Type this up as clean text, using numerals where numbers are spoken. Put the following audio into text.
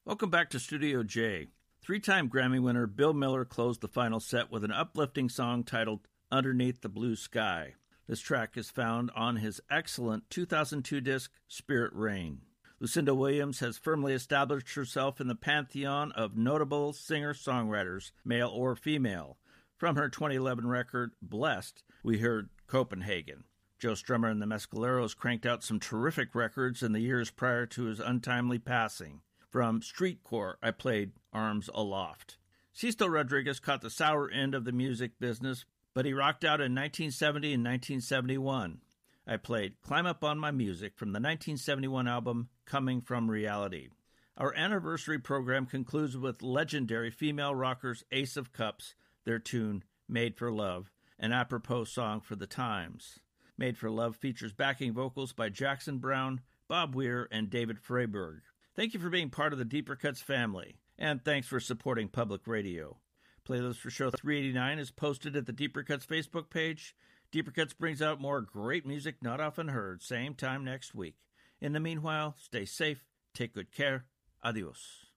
Welcome back to Studio J. Three-time Grammy winner Bill Miller closed the final set with an uplifting song titled Underneath the Blue Sky. This track is found on his excellent 2002 disc, Spirit Rain. Lucinda Williams has firmly established herself in the pantheon of notable singer-songwriters, male or female. From her 2011 record, Blessed, we heard Copenhagen. Joe Strummer and the Mescaleros cranked out some terrific records in the years prior to his untimely passing. From Streetcore, I played Arms Aloft. Sisto Rodriguez caught the sour end of the music business, but he rocked out in 1970 and 1971. I played Climb Up on My Music from the 1971 album Coming From Reality. Our anniversary program concludes with legendary female rockers Ace of Cups, their tune Made for Love, an apropos song for the times. Made for Love features backing vocals by Jackson Browne, Bob Weir, and David Freiberg. Thank you for being part of the Deeper Cuts family, and thanks for supporting public radio. Playlist for show 389 is posted at the Deeper Cuts Facebook page. Deeper Cuts brings out more great music not often heard, same time next week. In the meanwhile, stay safe, take good care. Adios.